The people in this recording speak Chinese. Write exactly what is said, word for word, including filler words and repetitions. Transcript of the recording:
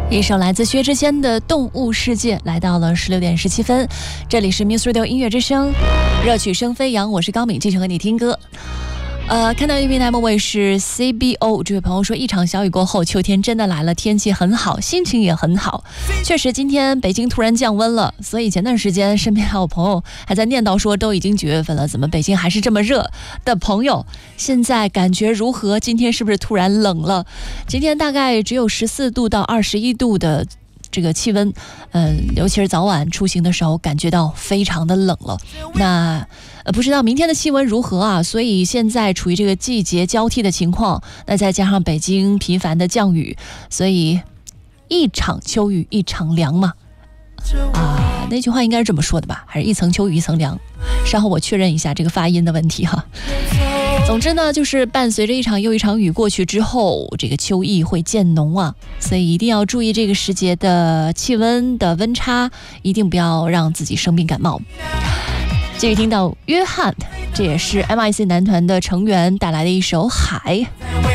一首来自薛之谦的《动物世界》，来到了十六点十七分，这里是 Muse Radio 音乐之声，热曲声飞扬，我是高敏，继续和你听歌。呃，看到一平台末尾是 C B O 这位朋友说，一场小雨过后，秋天真的来了，天气很好，心情也很好。确实，今天北京突然降温了，所以前段时间身边还有朋友还在念叨说，都已经九月份了，怎么北京还是这么热？的朋友，现在感觉如何？今天是不是突然冷了？今天大概只有十四度到二十一度的这个气温，嗯，尤其是早晚出行的时候，感觉到非常的冷了。那呃，不知道明天的气温如何啊？所以现在处于这个季节交替的情况，那再加上北京频繁的降雨，所以一场秋雨一场凉嘛。啊，那句话应该是这么说的吧？还是一层秋雨一层凉？稍后我确认一下这个发音的问题哈。总之呢，就是伴随着一场又一场雨过去之后，这个秋意会渐浓啊，所以一定要注意这个时节的气温的温差，一定不要让自己生病感冒。继续听到约翰，这也是 M I C 男团的成员带来的一首《海》。